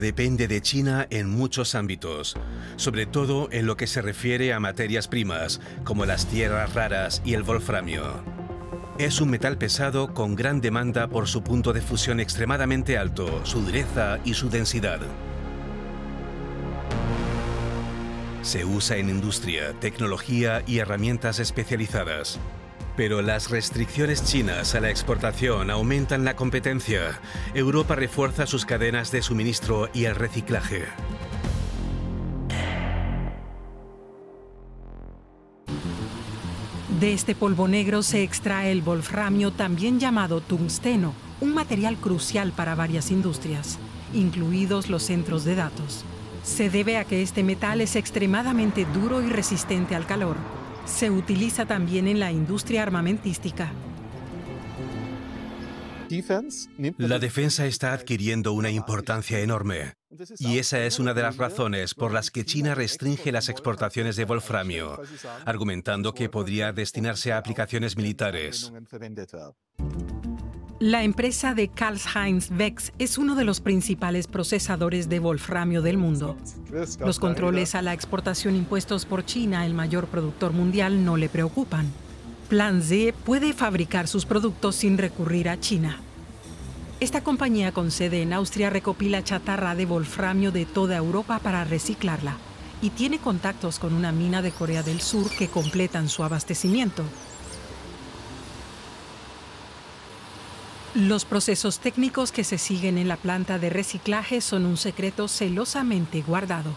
Depende de China en muchos ámbitos, sobre todo en lo que se refiere a materias primas, como las tierras raras y el wolframio. Es un metal pesado con gran demanda por su punto de fusión extremadamente alto, su dureza y su densidad. Se usa en industria, tecnología y herramientas especializadas. Pero las restricciones chinas a la exportación aumentan la competencia. Europa refuerza sus cadenas de suministro y el reciclaje. De este polvo negro se extrae el wolframio, también llamado tungsteno, un material crucial para varias industrias, incluidos los centros de datos. Se debe a que este metal es extremadamente duro y resistente al calor. Se utiliza también en la industria armamentística. La defensa está adquiriendo una importancia enorme. Y esa es una de las razones por las que China restringe las exportaciones de wolframio, argumentando que podría destinarse a aplicaciones militares. La empresa de Karlheinz Wex es uno de los principales procesadores de wolframio del mundo. Los controles a la exportación impuestos por China, el mayor productor mundial, no le preocupan. Plan Z puede fabricar sus productos sin recurrir a China. Esta compañía con sede en Austria recopila chatarra de wolframio de toda Europa para reciclarla y tiene contactos con una mina de Corea del Sur que completan su abastecimiento. Los procesos técnicos que se siguen en la planta de reciclaje son un secreto celosamente guardado.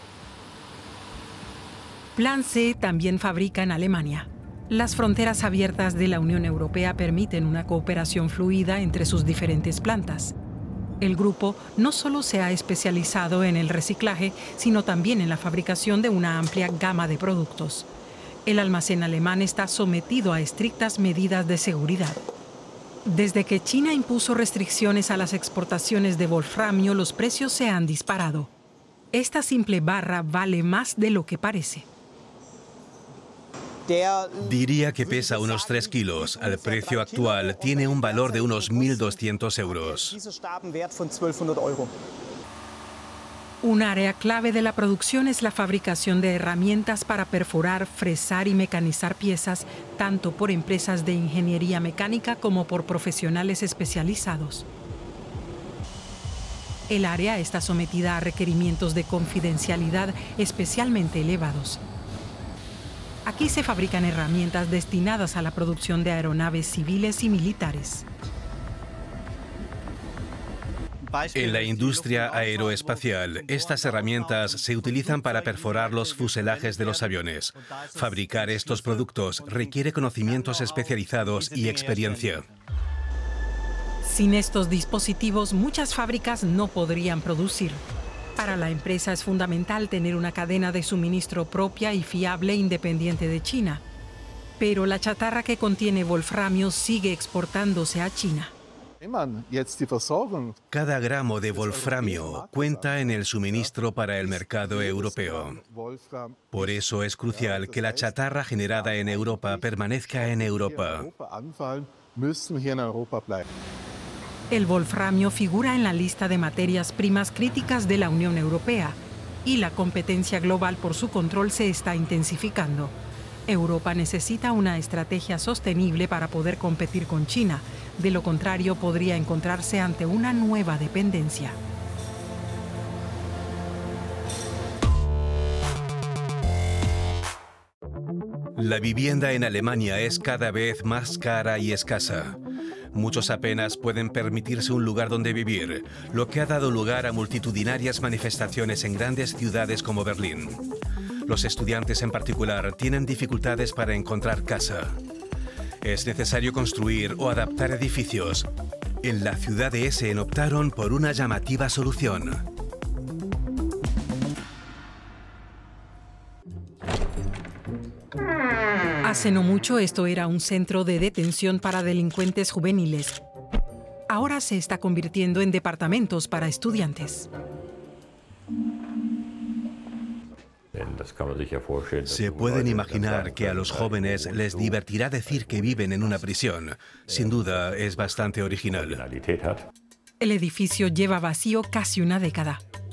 Plan Z también fabrica en Alemania. Las fronteras abiertas de la Unión Europea permiten una cooperación fluida entre sus diferentes plantas. El grupo no solo se ha especializado en el reciclaje, sino también en la fabricación de una amplia gama de productos. El almacén alemán está sometido a estrictas medidas de seguridad. Desde que China impuso restricciones a las exportaciones de wolframio, los precios se han disparado. Esta simple barra vale más de lo que parece. Diría que pesa unos 3 kilos. Al precio actual tiene un valor de unos 1.200 euros. Un área clave de la producción es la fabricación de herramientas para perforar, fresar y mecanizar piezas, tanto por empresas de ingeniería mecánica como por profesionales especializados. El área está sometida a requerimientos de confidencialidad especialmente elevados. Aquí se fabrican herramientas destinadas a la producción de aeronaves civiles y militares. En la industria aeroespacial, estas herramientas se utilizan para perforar los fuselajes de los aviones. Fabricar estos productos requiere conocimientos especializados y experiencia. Sin estos dispositivos, muchas fábricas no podrían producir. Para la empresa es fundamental tener una cadena de suministro propia y fiable independiente de China. Pero la chatarra que contiene wolframio sigue exportándose a China. Cada gramo de wolframio cuenta en el suministro para el mercado europeo. Por eso es crucial que la chatarra generada en Europa permanezca en Europa. El wolframio figura en la lista de materias primas críticas de la Unión Europea y la competencia global por su control se está intensificando. Europa necesita una estrategia sostenible para poder competir con China. De lo contrario, podría encontrarse ante una nueva dependencia. La vivienda en Alemania es cada vez más cara y escasa. Muchos apenas pueden permitirse un lugar donde vivir, lo que ha dado lugar a multitudinarias manifestaciones en grandes ciudades como Berlín. Los estudiantes en particular tienen dificultades para encontrar casa. Es necesario construir o adaptar edificios. En la ciudad de Essen optaron por una llamativa solución. Hace no mucho esto era un centro de detención para delincuentes juveniles. Ahora se está convirtiendo en departamentos para estudiantes. Se pueden imaginar que a los jóvenes les divertirá decir que viven en una prisión. Sin duda, es bastante original. El edificio lleva vacío casi una década.